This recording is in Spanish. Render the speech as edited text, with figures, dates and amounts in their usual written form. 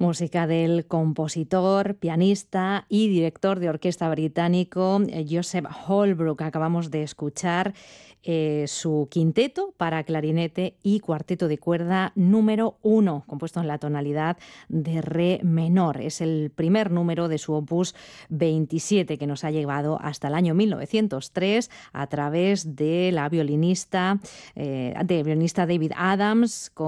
Música del compositor, pianista y director de orquesta británico Joseph Holbrook. Acabamos de escuchar su quinteto para clarinete y cuarteto de cuerda número 1, compuesto en la tonalidad de re menor. Es el primer número de su opus 27 que nos ha llevado hasta el año 1903 a través de la violinista David Adams,